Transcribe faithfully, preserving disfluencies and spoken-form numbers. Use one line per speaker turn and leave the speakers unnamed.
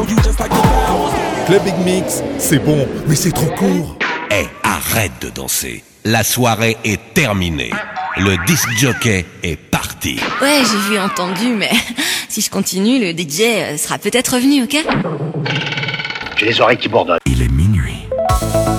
Club Big Mix, c'est bon, mais c'est trop court.
Eh, arrête de danser. La soirée est terminée. Le disc jockey est parti.
Ouais, j'ai vu, entendu, mais si je continue, le D J sera peut-être revenu, ok ?
J'ai les oreilles qui bourdonnent.
Il est